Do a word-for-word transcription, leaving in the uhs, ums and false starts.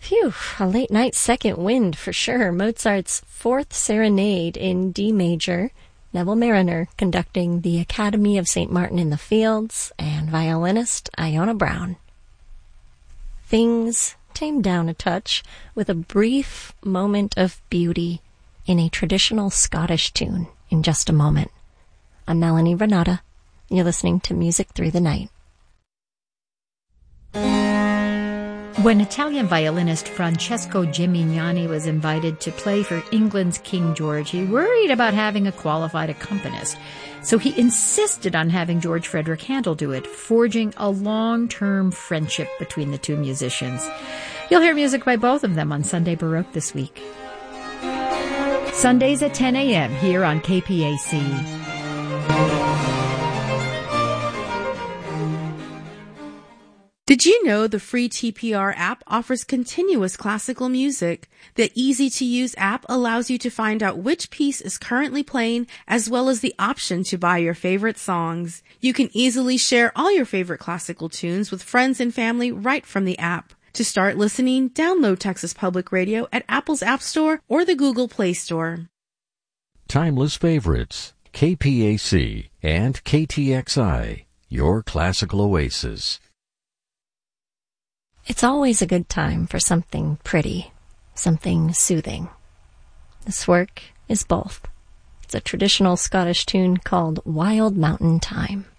Phew, a late night second wind for sure. Mozart's Fourth Serenade in D major, Neville Mariner conducting the Academy of Saint Martin in the Fields, and violinist Iona Brown. Things tamed down a touch with a brief moment of beauty in a traditional Scottish tune in just a moment. I'm Melanie Renata. You're listening to Music Through the Night. When Italian violinist Francesco Gimignani was invited to play for England's King George, he worried about having a qualified accompanist. So he insisted on having George Frederick Handel do it, forging a long-term friendship between the two musicians. You'll hear music by both of them on Sunday Baroque this week. Sundays at ten a.m. here on K P A C. Did you know the free T P R app offers continuous classical music? The easy-to-use app allows you to find out which piece is currently playing, as well as the option to buy your favorite songs. You can easily share all your favorite classical tunes with friends and family right from the app. To start listening, download Texas Public Radio at Apple's App Store or the Google Play Store. Timeless favorites, K P A C and K T X I, your classical oasis. It's always a good time for something pretty, something soothing. This work is both. It's a traditional Scottish tune called Wild Mountain Thyme.